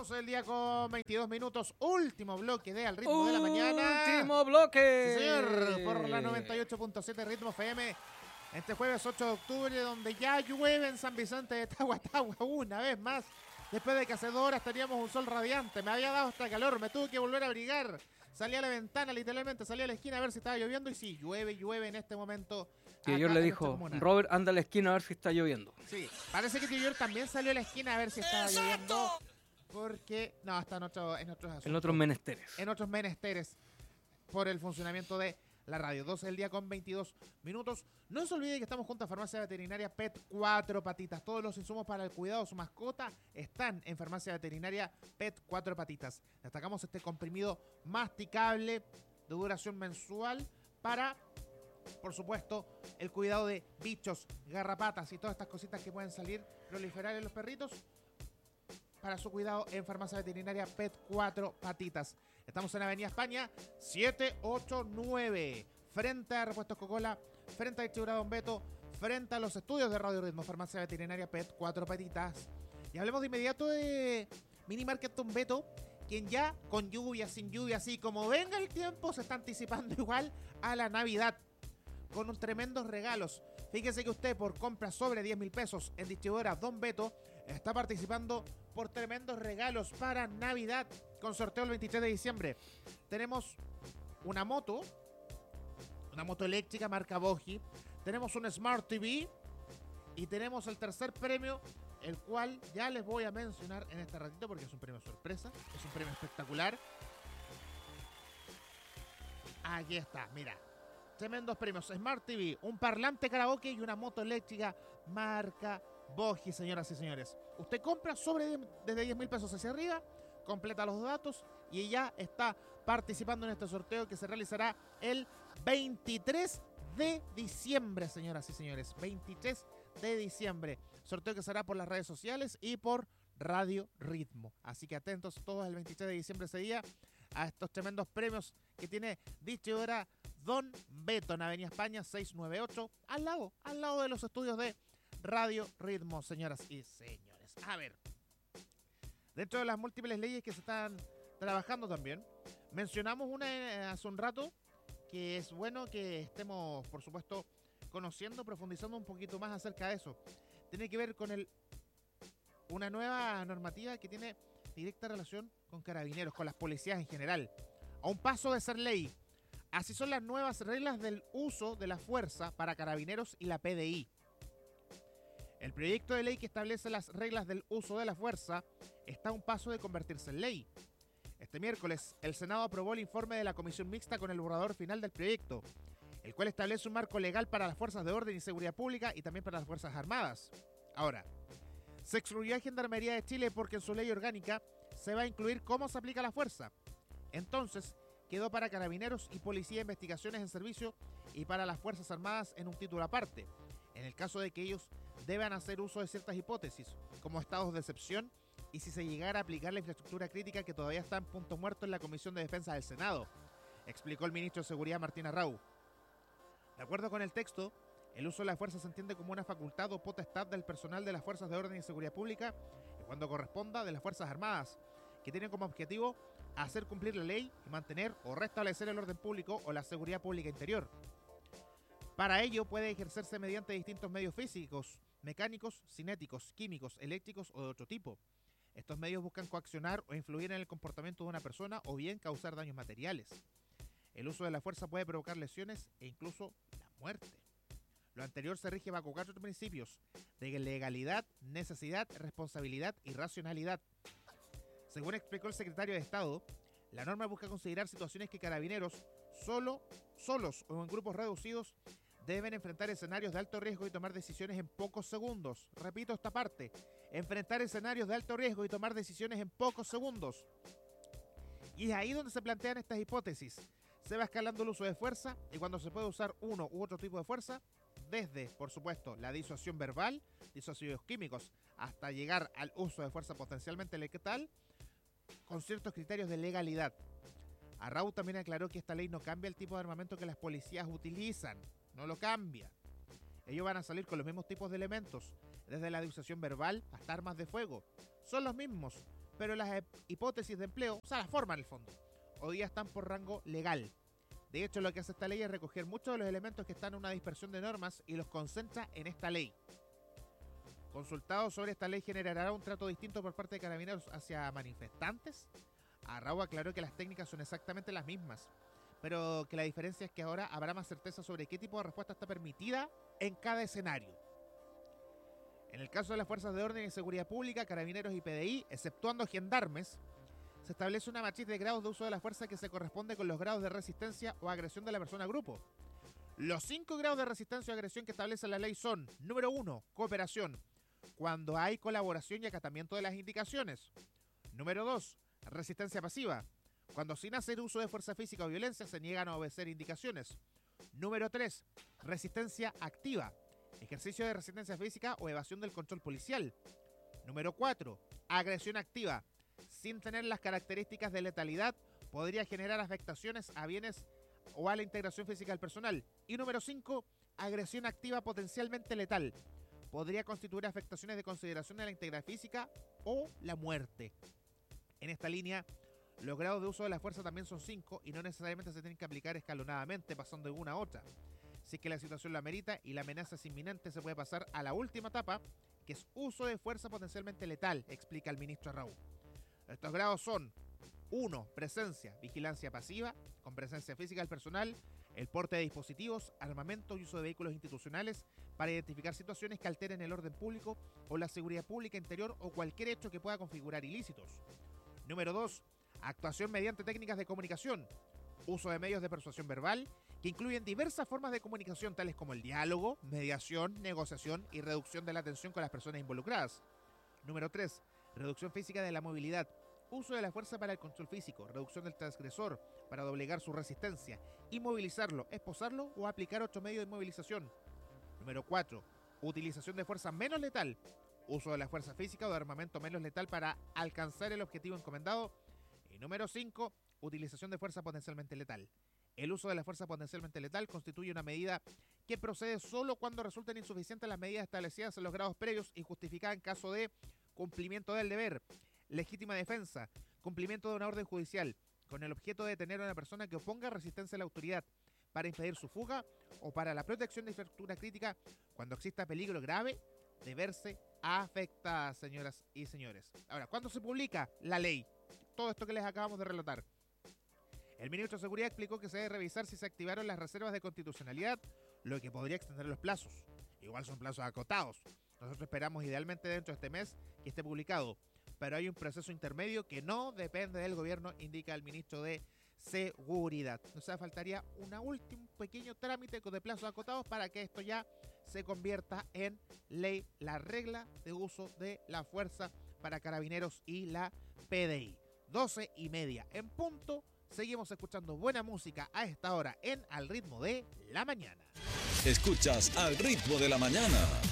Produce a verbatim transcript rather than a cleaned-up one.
doce del día con veintidós minutos. Último bloque de Al Ritmo de la Mañana. ¡Último bloque! Sí, señor, por la noventa y ocho punto siete Ritmo F M. Este jueves ocho de octubre, donde ya llueve en San Vicente de Tahuatahua una vez más. Después de que hace dos horas teníamos un sol radiante. Me había dado hasta calor, me tuve que volver a abrigar. Salí a la ventana, literalmente, salí a la esquina a ver si estaba lloviendo. Y sí, llueve, llueve en este momento. Que yo le dijo, Robert, anda a la esquina a ver si está lloviendo. Sí, parece que Tiyor también salió a la esquina a ver si estaba lloviendo. Porque, no, está en, otro, en otros asuntos. En otros menesteres. En otros menesteres por el funcionamiento de la radio. doce del día con veintidós minutos. No se olvide que estamos junto a Farmacia Veterinaria Pet Cuatro Patitas. Todos los insumos para el cuidado de su mascota están en Farmacia Veterinaria Pet Cuatro Patitas. Destacamos este comprimido masticable de duración mensual para, por supuesto, el cuidado de bichos, garrapatas y todas estas cositas que pueden salir, proliferar en los perritos. Para su cuidado en Farmacia Veterinaria Pet Cuatro Patitas. Estamos en Avenida España setecientos ochenta y nueve, frente a Repuestos Coca-Cola, frente a Distribuidora Don Beto, frente a los estudios de Radio Ritmo, Farmacia Veterinaria Pet Cuatro Patitas. Y hablemos de inmediato de Mini Market Don Beto, quien ya con lluvia, sin lluvia, así como venga el tiempo, se está anticipando igual a la Navidad, con un tremendos regalos. Fíjese que usted por compras sobre diez mil pesos en Distribuidora Don Beto está participando por tremendos regalos para Navidad con sorteo el veintitrés de diciembre. Tenemos una moto, una moto eléctrica marca Boji, tenemos un Smart T V y tenemos el tercer premio, el cual ya les voy a mencionar en este ratito porque es un premio sorpresa, es un premio espectacular. Aquí está, mira. Tremendos premios. Smart T V, un parlante karaoke y una moto eléctrica marca Boji, señoras y señores. Usted compra sobre desde diez mil pesos hacia arriba, completa los datos y ya está participando en este sorteo que se realizará el veintitrés de diciembre, señoras y señores. veintitrés de diciembre. Sorteo que será por las redes sociales y por Radio Ritmo. Así que atentos todos el veintitrés de diciembre ese día a estos tremendos premios que tiene Distribuidora Don Beto en Avenida España seiscientos noventa y ocho, al lado, al lado de los estudios de Radio Ritmo, señoras y señores. A ver, dentro de las múltiples leyes que se están trabajando también, mencionamos una eh, hace un rato, que es bueno que estemos, por supuesto, conociendo, profundizando un poquito más acerca de eso. Tiene que ver con el una nueva normativa que tiene directa relación con carabineros, con las policías en general. A un paso de ser ley. Así son las nuevas reglas del uso de la fuerza para carabineros y la P D I. El proyecto de ley que establece las reglas del uso de la fuerza está a un paso de convertirse en ley. Este miércoles, el Senado aprobó el informe de la Comisión Mixta con el borrador final del proyecto, el cual establece un marco legal para las fuerzas de orden y seguridad pública y también para las Fuerzas Armadas. Ahora, se excluyó a Gendarmería de Chile porque en su ley orgánica se va a incluir cómo se aplica la fuerza. Entonces, quedó para Carabineros y Policía de Investigaciones en Servicio y para las Fuerzas Armadas en un título aparte, en el caso de que ellos deban hacer uso de ciertas hipótesis, como estados de excepción y si se llegara a aplicar la infraestructura crítica que todavía está en punto muerto en la Comisión de Defensa del Senado, explicó el ministro de Seguridad Martín Arrau. De acuerdo con el texto, el uso de la fuerza se entiende como una facultad o potestad del personal de las Fuerzas de Orden y Seguridad Pública y cuando corresponda de las Fuerzas Armadas, que tienen como objetivo hacer cumplir la ley y mantener o restablecer el orden público o la seguridad pública interior. Para ello puede ejercerse mediante distintos medios físicos, mecánicos, cinéticos, químicos, eléctricos o de otro tipo. Estos medios buscan coaccionar o influir en el comportamiento de una persona o bien causar daños materiales. El uso de la fuerza puede provocar lesiones e incluso la muerte. Lo anterior se rige bajo cuatro principios de legalidad, necesidad, responsabilidad y racionalidad. Según explicó el secretario de Estado, la norma busca considerar situaciones que carabineros, solo, solos o en grupos reducidos, deben enfrentar escenarios de alto riesgo y tomar decisiones en pocos segundos. Repito esta parte, enfrentar escenarios de alto riesgo y tomar decisiones en pocos segundos. Y es ahí donde se plantean estas hipótesis. Se va escalando el uso de fuerza y cuando se puede usar uno u otro tipo de fuerza, desde, por supuesto, la disuasión verbal, disuasivos químicos, hasta llegar al uso de fuerza potencialmente letal, con ciertos criterios de legalidad. Arrau también aclaró que esta ley no cambia el tipo de armamento que las policías utilizan, no lo cambia. Ellos van a salir con los mismos tipos de elementos, desde la disuasión verbal hasta armas de fuego. Son los mismos, pero las hipótesis de empleo, o sea, la forma en el fondo, hoy día están por rango legal. De hecho, lo que hace esta ley es recoger muchos de los elementos que están en una dispersión de normas y los concentra en esta ley. Consultado sobre esta ley, ¿generará un trato distinto por parte de Carabineros hacia manifestantes? Arrau aclaró que las técnicas son exactamente las mismas, pero que la diferencia es que ahora habrá más certeza sobre qué tipo de respuesta está permitida en cada escenario. En el caso de las fuerzas de orden y seguridad pública, Carabineros y P D I, exceptuando gendarmes, se establece una matriz de grados de uso de la fuerza que se corresponde con los grados de resistencia o agresión de la persona a grupo. Los cinco grados de resistencia o agresión que establece la ley son: número uno, cooperación, cuando hay colaboración y acatamiento de las indicaciones. Número dos, resistencia pasiva, cuando sin hacer uso de fuerza física o violencia se niegan a obedecer indicaciones. Número tres, resistencia activa, ejercicio de resistencia física o evasión del control policial. Número cuatro, agresión activa, sin tener las características de letalidad, podría generar afectaciones a bienes o a la integración física del personal. Y número cinco, agresión activa potencialmente letal, podría constituir afectaciones de consideración de la integridad física o la muerte. En esta línea, los grados de uso de la fuerza también son cinco y no necesariamente se tienen que aplicar escalonadamente pasando de una a otra. Si es que la situación lo amerita y la amenaza es inminente, se puede pasar a la última etapa, que es uso de fuerza potencialmente letal, explica el ministro Arrau. Estos grados son: uno, presencia, vigilancia pasiva, con presencia física del personal, el porte de dispositivos, armamento y uso de vehículos institucionales para identificar situaciones que alteren el orden público o la seguridad pública interior o cualquier hecho que pueda configurar ilícitos. Número dos, actuación mediante técnicas de comunicación, uso de medios de persuasión verbal, que incluyen diversas formas de comunicación tales como el diálogo, mediación, negociación y reducción de la tensión con las personas involucradas. Número tres, reducción física de la movilidad, uso de la fuerza para el control físico, reducción del transgresor para doblegar su resistencia, inmovilizarlo, esposarlo o aplicar otro medio de inmovilización. Número cuatro, utilización de fuerza menos letal, uso de la fuerza física o de armamento menos letal para alcanzar el objetivo encomendado. Y número cinco, utilización de fuerza potencialmente letal. El uso de la fuerza potencialmente letal constituye una medida que procede solo cuando resulten insuficientes las medidas establecidas en los grados previos y justificadas en caso de cumplimiento del deber, legítima defensa, cumplimiento de una orden judicial, con el objeto de detener a una persona que oponga resistencia a la autoridad, para impedir su fuga o para la protección de infraestructura crítica cuando exista peligro grave de verse afectada, señoras y señores. Ahora, ¿cuándo se publica la ley? Todo esto que les acabamos de relatar. El ministro de Seguridad explicó que se debe revisar si se activaron las reservas de constitucionalidad, lo que podría extender los plazos. Igual son plazos acotados. Nosotros esperamos idealmente dentro de este mes que esté publicado, pero hay un proceso intermedio que no depende del gobierno, indica el ministro de Seguridad. O sea, faltaría un último pequeño trámite de plazos acotados para que esto ya se convierta en ley, la regla de uso de la fuerza para Carabineros y la P D I. doce y media en punto. Seguimos escuchando buena música a esta hora en Al Ritmo de la Mañana. Escuchas Al Ritmo de la Mañana.